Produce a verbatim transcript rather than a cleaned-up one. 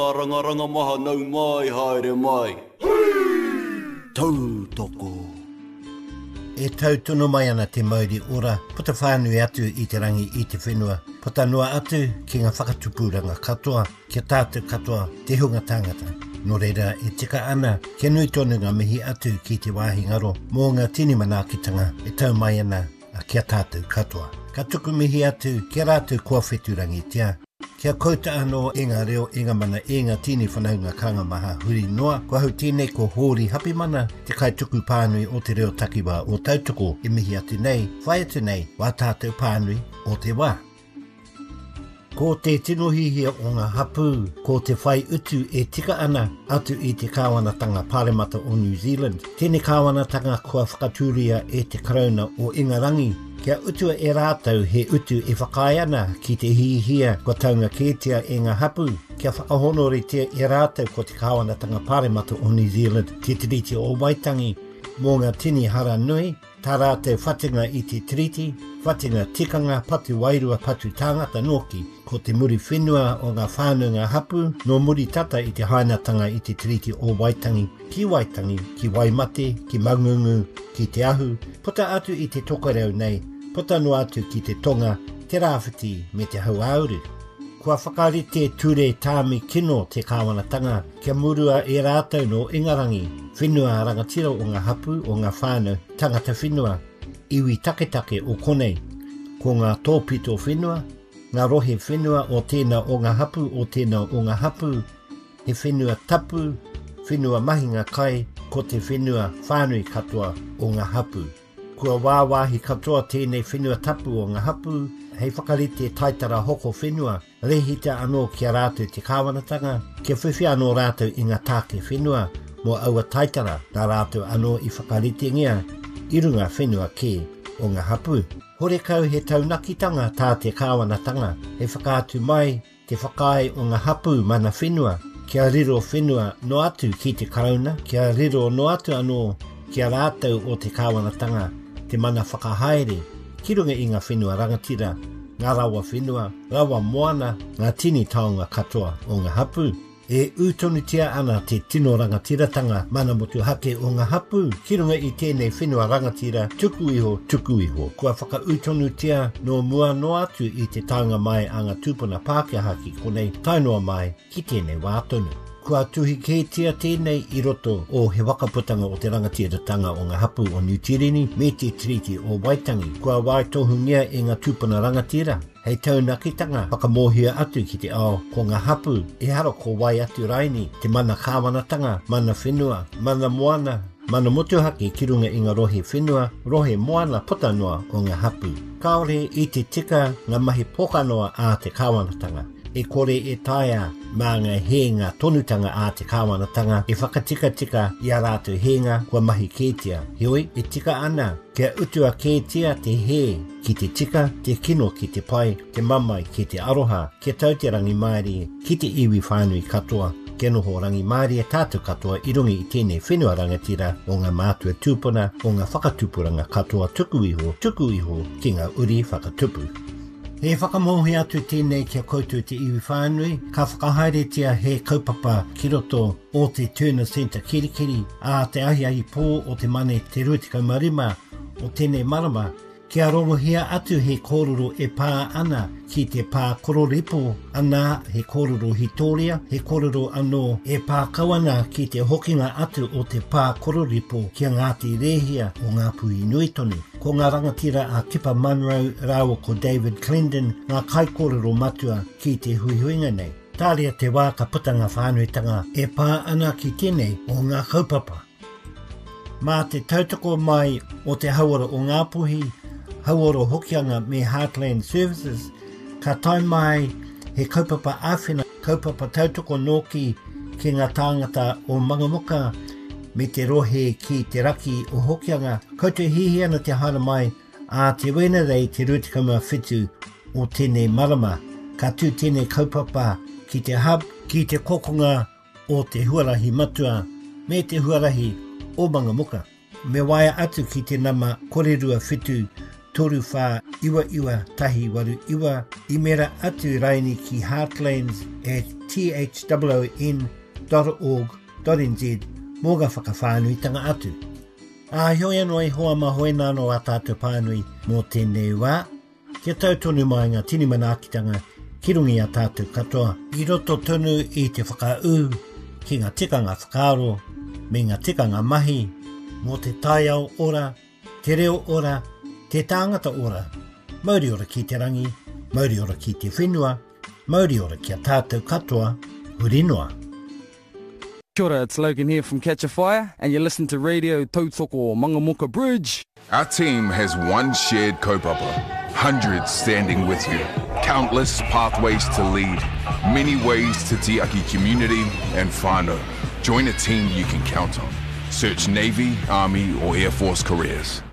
Ranga maha nau mai haere mai. Tau toko. E tau tunu mai ana te mauri ora, puta whānui atu i te rangi i te whenua. Puta noa atu ki ngā whakatupuranga katoa, kia tātou katoa te hunga tangata. Nō reira e tika ana, kia nui tonu ngā mihi atu ki te wāhi ngaro, mō ngā tini manākitanga e tau mai ana a kia tātou katoa. Ka tuku mihi atu, kia rātou kua wheturangi tia. Kia kouta anō e ngā reo e ngā mana e ngā tini whanaunga kanga maha huri noa. Kua hau tēnei ko hōri hapi mana te kai tuku pānui o te reo takiwa o tautoko e mihi atu nei, whai atu nei, wā tātou pānui o te wā. Ko te tinohihia o ngā hapu, ko te whai utu e tika ana atu i te kāwanatanga Pāremata o New Zealand. Tēnei kāwanatanga kua whakaturia e te karauna o Ingarangi. Kia utua e rātau he utu e whakai ana ki te hihia kua taunga kētia e ngā hapu. Kia whakahonore te e rātau ko te kāwanatanga Pāremata o New Zealand ki te riti o Waitangi mō ngā tini hara nui. Tā rātau whatinga i te triti, whatinga tikanga patu wairua patu tāngata noki ko te muri whenua o ngā whānunga hapu no muri tata i te hainatanga i te triti o Waitangi, ki Waitangi, ki Waimate, ki Mangungu, ki te ahu, puta atu i te tokarau nei, puta no atu ki te tonga, te rāwhiti me te hauauru. Kua whakarite ture tāmi kino te kāwanatanga, kia murua e rātau no Ingarangi, whenua rangatira o ngā hapu o ngā whānau, tangata whenua, iwi taketake o konei, ko ngā tōpito whenua, ngā rohe whenua o tēnā o ngā hapu o tēnā o ngā hapu, he whenua tapu, whenua mahinga kai, ko te whenua whānui katoa o ngā hapu. Kua wāwāhi katoa tēnei whenua tapu o ngā hapu, hei whakarite taitara hoko whenua, rehita anō kia rātou te kāwanatanga, kia whiwhi anō rātou i ngā tāke whenua, mō aua taitara nā rātou anō i whakarite ngia, i runga whenua ke o ngā hapu. Hore kau he taunakitanga tā te kāwanatanga, he whakātu mai te whakai o ngā hapu mana whenua, kia riro whenua no atu ki te karauna, kia riro no atu anō kia rātou o te kāwanatanga, te mana whakahaere, ki runga i ngā whenua rangatira, ngā rawa whenua, rawa moana, ngā tini taonga katoa o ngā hapu. E utonutia ana te tino rangatiratanga mana motu hake o ngā hapu, ki runga i tēnei whenua rangatira tuku iho, tuku iho. Kua whaka utonutia no mua no atu i te taonga mai a ngā tūpuna Pākehā ki konei tainoa mai ki tēnei wātonu. Kua tuhi kētia tēnei i roto o he wakaputanga o te rangatiratanga o ngā hapu o New Tireni me te triti o Waitangi. Kua waitohungia e ngā tūpuna rangatira. Hei taunakitanga whakamohia atu ki te ao ko ngā hapu e haro ko wai atu raini te mana kāwanatanga, mana whenua, mana moana, mana motuhake ki runga i ngā rohe whenua, rohe moana potanoa o ngā hapu. Kaore i te tika ngā mahi pokanoa a te kāwanatanga. E kore e taia mā ngā henga tonutanga a te kāwanatanga e whakatika tika i a rātou henga kua mahi kētia. Heoi, e tika ana, kia utua kētia te he ki te tika, te kino ki te pai, te mamai ki te aroha, kia tau te rangi maari ki te iwi whānui katoa, kia noho rangi maari e tātou katoa i rungi i tēnei whenua rangatira o ngā mātua tūpuna o ngā whakatupuranga katoa tuku iho, tuku iho ki ngā uri whakatupu. He whakamohi atu tēnei kia koutou te iwi whānui, ka whakahaeretia he kaupapa ki roto o te Turner Centre Kirikiri, a te ahi ahi pō o te mane te ruitikau marima o tēnei marama, kia rongohia atu he kōrero e pā ana ki te pā kororipo ana he kōrero hitoria, he kōrero anō e pā kawana ki te hokinga atu o te pā kororipo kia Ngāti Rehia o ngā puhi nui tonu. Ko ngā rangatira a Kipa Munro rāua ko David Clendon, ngā kai kōrero matua ki te huihuinga nei. Tāria te wā ka putanga whānuitanga e pā ana ki tēnei o ngā kaupapa. Mā te tautoko mai o te hauara o ngā puhi, hauoro hokianga me Heartland Services, ka tai mai he kaupapa āwhina, kaupapa tautoko noki ki ngā tāngata o Mangamuka me te rohe ki te raki o hokianga, koutou hihi ana te hara mai a te wena rei te ruitikama whitu o tēnei marama, ka tū tēnei kaupapa ki te hub, ki te kokonga o te huarahi matua me te huarahi o Mangamuka. Me waia atu ki te nama korerua whitu toru whā iwa iwa tahi waru iwa i mera atu raini ki Heartlands e t h w n dot org dot n z mō ka whakawhānuitanga atu. A hoi anō e hoa mahoe nāno a tātou pānui mō tēnei wā. Kia tautonu mai ngā tini manaakitanga ki rungi a tātou katoa. I roto tonu i te whakaū ki ngā tikanga whakaaro me ngā tikanga mahi mō te taiao ora, te reo ora, te tāngata ora. Mauri ora ki te rangi, mauri ora ki te whenua, mauri ora ki a tātou katoa, hurinoa. Kia ora, it's Logan here from Catch a Fire, and you listen to Radio Tautoko Mangamuka Bridge. Our team has one shared kaupapa, hundreds standing with you, countless pathways to lead, many ways to tiaki community and whānau. Join a team you can count on. Search Navy, Army or Air Force careers.